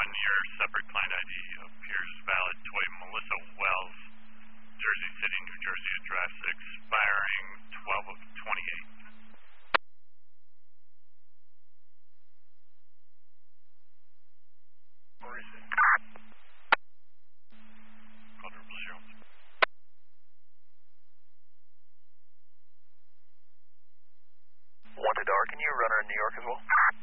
on your separate client ID appears valid. Toy Melissa Wells, Jersey City, New Jersey address, expiring 12 of 28. Where is it? Quadruple zero. Wanted R, can you run her in New York as well?